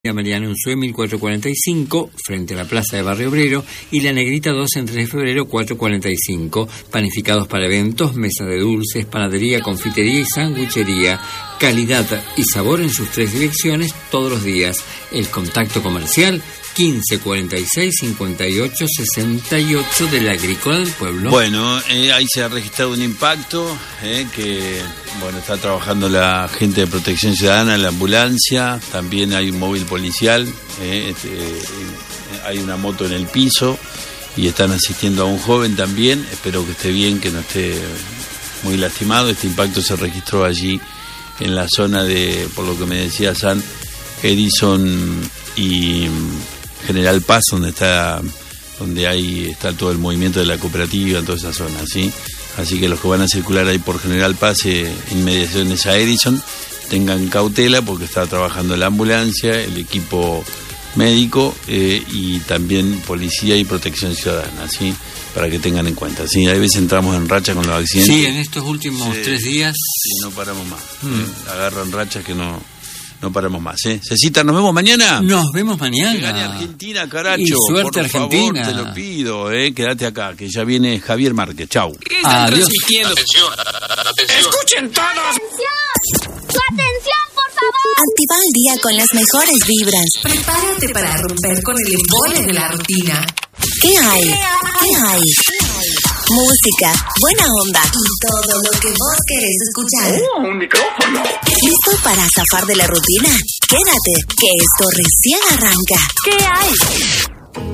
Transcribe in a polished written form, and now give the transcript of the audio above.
Mariano Unzué 1445, frente a la Plaza de Barrio Obrero, y La Negrita 2 en 3 de febrero 445. Panificados para eventos, mesa de dulces, panadería, confitería y sanguichería. Calidad y sabor en sus 3 direcciones todos los días. El contacto comercial 15 46 58 68 del Agrícola del Pueblo. Bueno, ahí se ha registrado un impacto que está trabajando la gente de Protección Ciudadana, la ambulancia, también hay un móvil policial, hay una moto en el piso y están asistiendo a un joven también. Espero que esté bien, que no esté muy lastimado. Este impacto se registró allí en la zona de, por lo que me decía San, Edison y General Paz, donde está todo el movimiento de la cooperativa en toda esa zona, ¿sí? Así que los que van a circular ahí por General Paz, inmediaciones a Edison, tengan cautela porque está trabajando la ambulancia, el equipo médico y también policía y protección ciudadana, ¿sí? Para que tengan en cuenta, ¿sí? A veces entramos en racha con los accidentes. Sí, en estos últimos 3 días. Sí, no paramos más. Agarran rachas que no paramos más, ¿eh? Cecita, ¿nos vemos mañana? Nos vemos mañana. Que gane Argentina, caracho. Y suerte, por Argentina. Favor, te lo pido, Quédate acá, que ya viene Javier Márquez. Chau. Adiós. Atención. ¡Escuchen todos! ¡Su atención, por favor! Activa el día con las mejores vibras. Prepárate para romper con el embole de la rutina. ¿Qué hay? ¿Qué hay? Música, buena onda y todo lo que vos querés escuchar. ¡Un micrófono! ¿Listo para zafar de la rutina? Quédate, que esto recién arranca. ¿Qué hay?